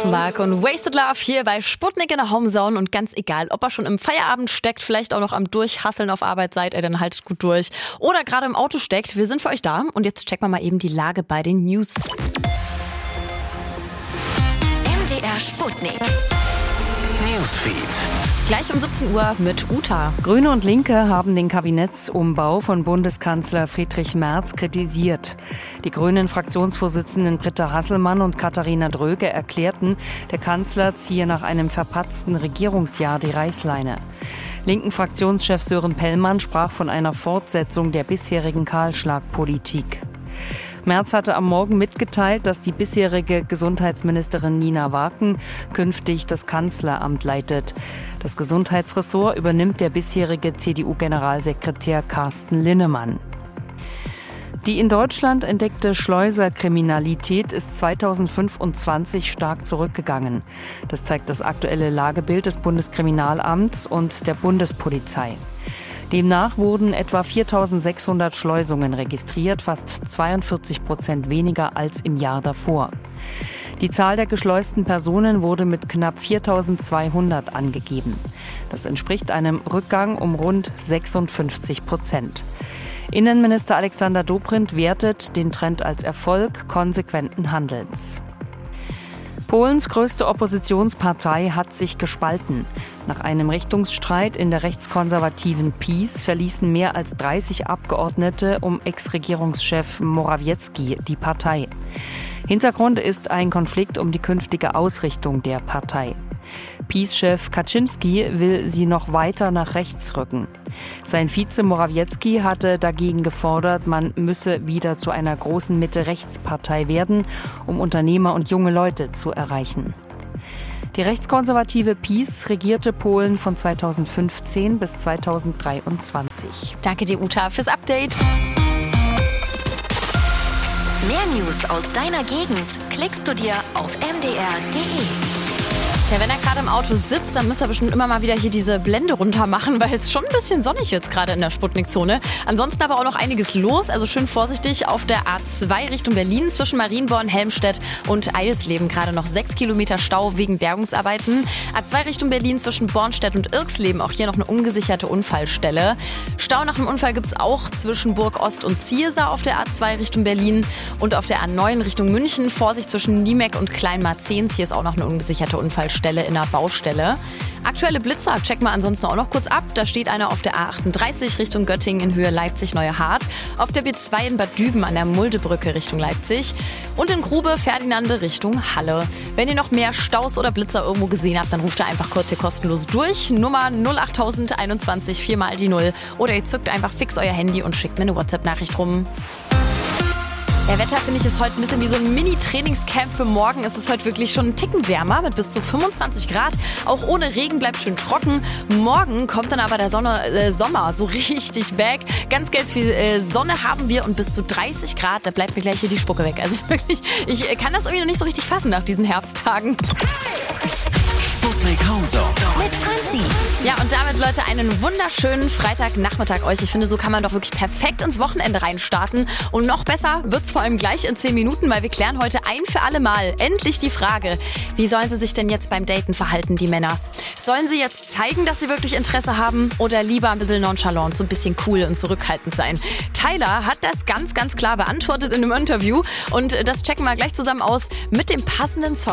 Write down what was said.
Offenbach und Wasted Love hier bei Sputnik in der Homezone. Und ganz egal, ob ihr schon im Feierabend steckt, vielleicht auch noch am Durchhasseln auf Arbeit seid, dann haltet gut durch. Oder gerade im Auto steckt, wir sind für euch da. Und jetzt checken wir mal eben die Lage bei den News. MDR Sputnik Newsfeed. Gleich um 17 Uhr mit Uta. Grüne und Linke haben den Kabinettsumbau von Bundeskanzler Friedrich Merz kritisiert. Die Grünen-Fraktionsvorsitzenden Britta Hasselmann und Katharina Dröge erklärten, der Kanzler ziehe nach einem verpatzten Regierungsjahr die Reißleine. Linken Fraktionschef Sören Pellmann sprach von einer Fortsetzung der bisherigen Kahlschlagpolitik. Merz hatte am Morgen mitgeteilt, dass die bisherige Gesundheitsministerin Nina Waken künftig das Kanzleramt leitet. Das Gesundheitsressort übernimmt der bisherige CDU-Generalsekretär Carsten Linnemann. Die in Deutschland entdeckte Schleuserkriminalität ist 2025 stark zurückgegangen. Das zeigt das aktuelle Lagebild des Bundeskriminalamts und der Bundespolizei. Demnach wurden etwa 4.600 Schleusungen registriert, fast 42% weniger als im Jahr davor. Die Zahl der geschleusten Personen wurde mit knapp 4.200 angegeben. Das entspricht einem Rückgang um rund 56%. Innenminister Alexander Dobrindt wertet den Trend als Erfolg konsequenten Handelns. Polens größte Oppositionspartei hat sich gespalten. Nach einem Richtungsstreit in der rechtskonservativen PiS verließen mehr als 30 Abgeordnete um Ex-Regierungschef Morawiecki die Partei. Hintergrund ist ein Konflikt um die künftige Ausrichtung der Partei. PiS-Chef Kaczynski will sie noch weiter nach rechts rücken. Sein Vize Morawiecki hatte dagegen gefordert, man müsse wieder zu einer großen Mitte-Rechts-Partei werden, um Unternehmer und junge Leute zu erreichen. Die rechtskonservative PiS regierte Polen von 2015 bis 2023. Danke dir, Uta, fürs Update. Mehr News aus deiner Gegend klickst du dir auf mdr.de. Ja, wenn er gerade im Auto sitzt, dann müsst ihr bestimmt immer mal wieder hier diese Blende runter machen, weil es schon ein bisschen sonnig jetzt gerade in der Sputnik-Zone. Ansonsten aber auch noch einiges los, also schön vorsichtig auf der A2 Richtung Berlin zwischen Marienborn, Helmstedt und Eilsleben. Gerade noch 6 Kilometer Stau wegen Bergungsarbeiten. A2 Richtung Berlin zwischen Bornstedt und Irksleben, auch hier noch eine ungesicherte Unfallstelle. Stau nach dem Unfall gibt es auch zwischen Burg Ost und Ziersar auf der A2 Richtung Berlin und auf der A9 Richtung München. Vorsicht zwischen Niemek und Kleinmarzens, hier ist auch noch eine ungesicherte Unfallstelle in der Baustelle. Aktuelle Blitzer checken wir ansonsten auch noch kurz ab. Da steht einer auf der A38 Richtung Göttingen in Höhe Leipzig-Neuehart, auf der B2 in Bad Düben an der Muldebrücke Richtung Leipzig und in Grube Ferdinande Richtung Halle. Wenn ihr noch mehr Staus oder Blitzer irgendwo gesehen habt, dann ruft ihr einfach kurz hier kostenlos durch. Nummer 08021 4 mal die 0 oder ihr zückt einfach fix euer Handy und schickt mir eine WhatsApp-Nachricht rum. Der Wetter, finde ich, ist heute ein bisschen wie so ein Mini-Trainingscamp für morgen. Es ist heute wirklich schon einen Ticken wärmer mit bis zu 25 Grad. Auch ohne Regen bleibt schön trocken. Morgen kommt dann aber der Sommer so richtig back. Ganz viel Sonne haben wir und bis zu 30 Grad. Da bleibt mir gleich hier die Spucke weg. Also wirklich, ich kann das irgendwie noch nicht so richtig fassen nach diesen Herbsttagen. Sputnik Homezone mit Franzi. Ja, und damit, Leute, einen wunderschönen Freitagnachmittag euch. Ich finde, so kann man doch wirklich perfekt ins Wochenende reinstarten. Und noch besser wird's vor allem gleich in 10 Minuten, weil wir klären heute ein für alle Mal endlich die Frage, wie sollen sie sich denn jetzt beim Daten verhalten, die Männers? Sollen sie jetzt zeigen, dass sie wirklich Interesse haben oder lieber ein bisschen nonchalant, so ein bisschen cool und zurückhaltend sein? Tyler hat das ganz klar beantwortet in einem Interview und das checken wir gleich zusammen aus mit dem passenden Song.